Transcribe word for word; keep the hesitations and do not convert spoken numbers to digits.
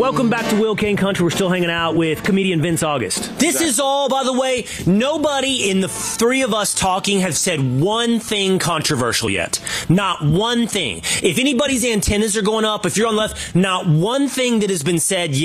Welcome back to Will Kane Country. We're still hanging out with comedian Vince August. This is all, by the way, nobody in the three of us talking have said one thing controversial yet. Not one thing. If anybody's antennas are going up, if you're on the left, not one thing that has been said yet.